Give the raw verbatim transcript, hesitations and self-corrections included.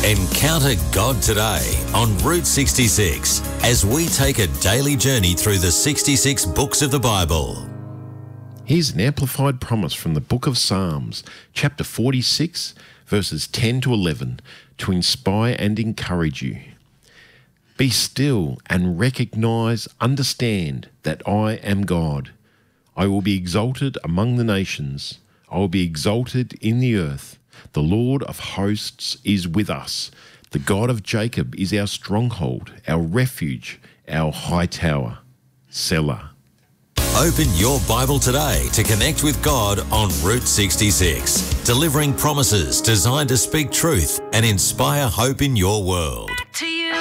Encounter God today on Route sixty-six as we take a daily journey through the sixty-six books of the Bible. Here's an amplified promise from the book of Psalms, chapter forty-six, verses ten to eleven, to inspire and encourage you. Be still and recognize, understand that I am God. I will be exalted among the nations. I will be exalted in the earth. The Lord of hosts is with us. The God of Jacob is our stronghold, our refuge, our high tower. Selah. Open your Bible today to connect with God on Route sixty-six, delivering promises designed to speak truth and inspire hope in your world.